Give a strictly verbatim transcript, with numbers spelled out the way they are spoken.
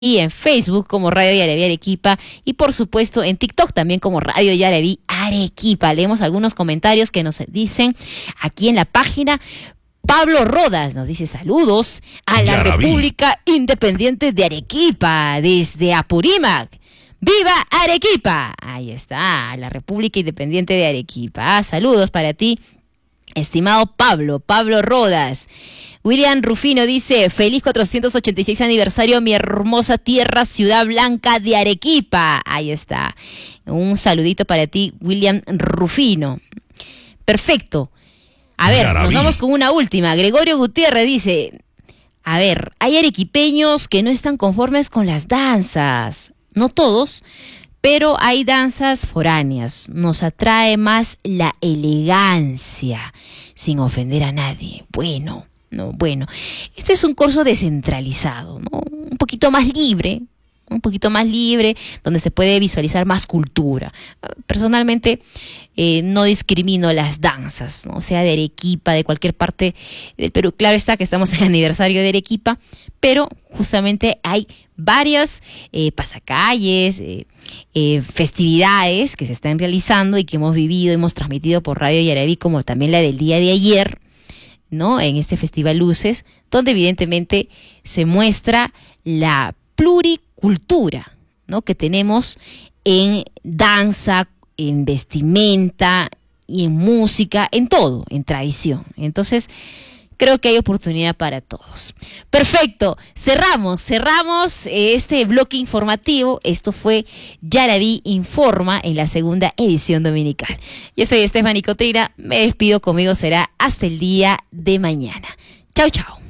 y en Facebook como Radio Yaraví Arequipa y por supuesto en TikTok también como Radio Yaraví Arequipa. Leemos algunos comentarios que nos dicen aquí en la página. Pablo Rodas nos dice saludos a la Yaraví. República Independiente de Arequipa desde Apurímac. ¡Viva Arequipa! Ahí está, la República Independiente de Arequipa. Ah, saludos para ti, estimado Pablo, Pablo Rodas. William Rufino dice, feliz cuatrocientos ochenta y seis aniversario, mi hermosa tierra, Ciudad Blanca de Arequipa. Ahí está. Un saludito para ti, William Rufino. Perfecto. A ver, Yaraví. nos vamos con una última. Gregorio Gutiérrez dice, a ver, hay arequipeños que no están conformes con las danzas. No todos, pero hay danzas foráneas. Nos atrae más la elegancia, sin ofender a nadie. Bueno, no, bueno. Este es un curso descentralizado, ¿no? Un poquito más libre, un poquito más libre, donde se puede visualizar más cultura. Personalmente, eh, no discrimino las danzas, ¿no? Sea de Arequipa, de cualquier parte del Perú. Claro está que estamos en el aniversario de Arequipa, pero justamente hay varias eh, pasacalles, eh, eh, festividades que se están realizando y que hemos vivido, hemos transmitido por Radio Yaraví, como también la del día de ayer, ¿no? En este Festival Luces, donde evidentemente se muestra la pluricultura, ¿no? Que tenemos en danza, en vestimenta y en música, en todo, en tradición. Entonces, creo que hay oportunidad para todos. Perfecto, cerramos, cerramos este bloque informativo. Esto fue Yaraví Informa en la segunda edición dominical. Yo soy Stephanie Cotrina, me despido, conmigo será hasta el día de mañana. Chau, chau.